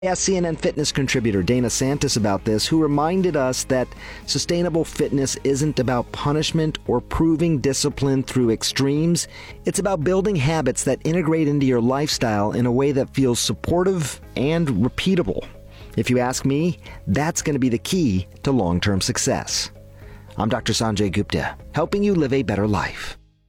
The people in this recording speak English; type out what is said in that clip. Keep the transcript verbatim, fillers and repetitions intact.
asked C N N Fitness contributor Dana Santis about this, who reminded us that sustainable fitness isn't about punishment or proving discipline through extremes. It's about building habits that integrate into your lifestyle in a way that feels supportive and repeatable. If you ask me, that's going to be the key to long-term success. I'm Doctor Sanjay Gupta, helping you live a better life.